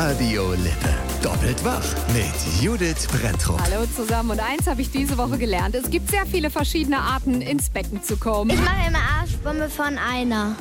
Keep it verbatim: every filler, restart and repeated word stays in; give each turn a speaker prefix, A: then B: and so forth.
A: Radio Lippe. Doppelt wach mit Judith Brenntrup.
B: Hallo zusammen, und eins habe ich diese Woche gelernt. Es gibt sehr viele verschiedene Arten, ins Becken zu kommen.
C: Ich mache immer Arschbombe von einer.